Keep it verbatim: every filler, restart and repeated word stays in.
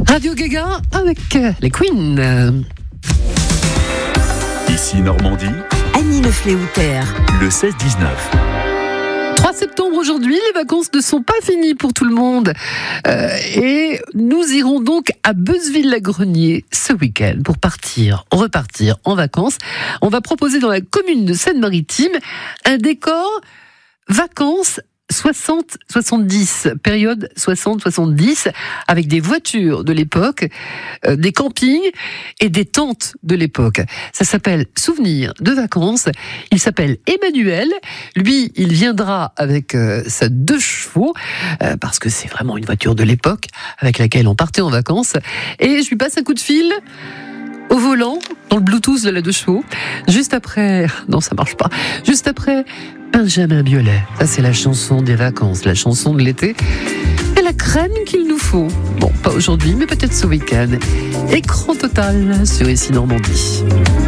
Radio Gaga avec euh, les Queens. Ici Normandie, Annie Lefléoutère. le seize dix-neuf. trois septembre aujourd'hui, les vacances ne sont pas finies pour tout le monde. Euh, et nous irons donc à Beuzeville-la-Grenier ce week-end pour partir, repartir en vacances. On va proposer dans la commune de Seine-Maritime un décor vacances soixante soixante-dix, période soixante soixante-dix, avec des voitures de l'époque, euh, des campings et des tentes de l'époque. Ça s'appelle Souvenirs de vacances. Il s'appelle Emmanuel. Lui, il viendra avec euh, sa deux chevaux, euh, parce que c'est vraiment une voiture de l'époque avec laquelle on partait en vacances. Et je lui passe un coup de fil au volant, dans le Bluetooth de la deux chevaux, juste après... Non, ça marche pas. Juste après Benjamin Biolay. Ça, c'est la chanson des vacances, la chanson de l'été. Et la crème qu'il nous faut. Bon, pas aujourd'hui, mais peut-être ce week-end. Écran total sur Ici Normandie.